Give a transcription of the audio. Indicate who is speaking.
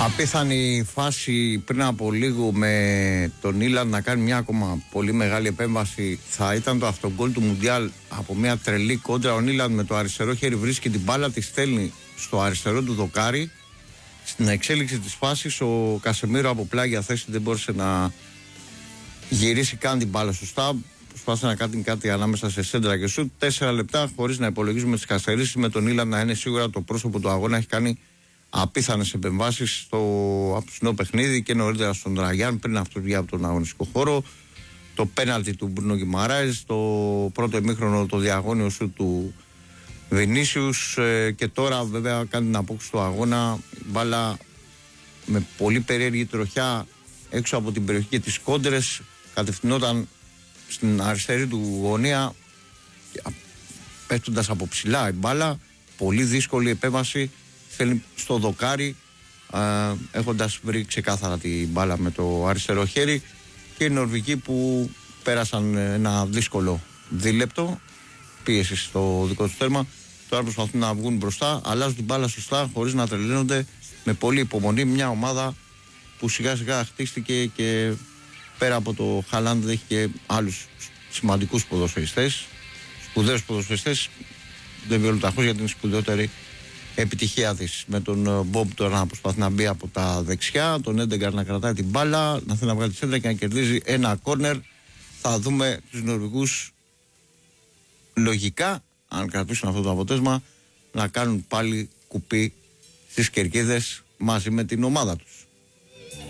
Speaker 1: Απίθανη φάση πριν από λίγο με τον Ήλαν να κάνει μια ακόμα πολύ μεγάλη επέμβαση θα ήταν το αυτογκόλ του Μουντιάλ από μια τρελή κόντρα. Ο Ήλαν με το αριστερό χέρι βρίσκει την μπάλα, τη στέλνει στο αριστερό του δοκάρι. Στην εξέλιξη της φάσης ο Κασεμίρο από πλάγια θέση δεν μπόρεσε να γυρίσει καν την μπάλα σωστά. Προσπάθησε να κάνει κάτι ανάμεσα σε σέντρα και σουτ. 4 λεπτά χωρίς να υπολογίζουμε τις καθυστερήσεις, με τον Ήλαν να είναι σίγουρα το πρόσωπο του αγώνα. Έχει κάνει απίθανες επεμβάσεις στο απόψινό παιχνίδι και νωρίτερα στον Ραγιάν πριν αυτό βγει από τον αγωνιστικό χώρο. Το πέναλτι του Μπρούνο Γκιμαράης, το πρώτο ημίχρονο το διαγώνιο σου του Βινίσιους, και τώρα βέβαια κάνει την απόκριση του αγώνα. Μπάλα με πολύ περίεργη τροχιά έξω από την περιοχή και τις κόντρες, κατευθυνόταν στην αριστερή του γωνία πέφτοντας από ψηλά η μπάλα. Πολύ δύσκολη επέμβαση, θέλει στο δοκάρι, έχοντας βρει ξεκάθαρα την μπάλα με το αριστερό χέρι, και οι Νορβηγοί που πέρασαν ένα δύσκολο δίλεπτο πίεση στο δικό του τέρμα, τώρα προσπαθούν να βγουν μπροστά, αλλάζουν την μπάλα σωστά χωρίς να τρελαίνονται, με πολλή υπομονή. Μια ομάδα που σιγά σιγά χτίστηκε και πέρα από το Χάλαντ έχει και άλλους σημαντικούς ποδοσφαιριστές, σπουδαίους ποδοσφαιριστές. Δεν βιώνουν τα χώρια για την σπουδαιότερη επιτυχία της, με τον Μπομπ τώρα να προσπαθεί να μπει από τα δεξιά, τον Έντεγκαρ να κρατάει την μπάλα, να θέλει να βγάλει τη σέντρα και να κερδίζει ένα κόρνερ. Θα δούμε τους Νορβηγούς λογικά, αν κρατήσουν αυτό το αποτέλεσμα, να κάνουν πάλι κουπί στις κερκίδες μαζί με την ομάδα τους.